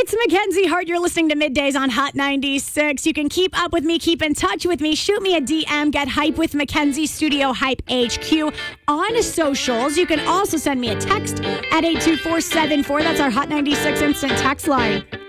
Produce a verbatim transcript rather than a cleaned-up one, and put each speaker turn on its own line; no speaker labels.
It's Mackenzie Hart. You're listening to Middays on Hot ninety-six. You can keep up with me, keep in touch with me. Shoot me a D M. Get hype with Mackenzie Studio Hype H Q on socials. You can also send me a text at eight two four seven four. That's our Hot ninety-six instant text line.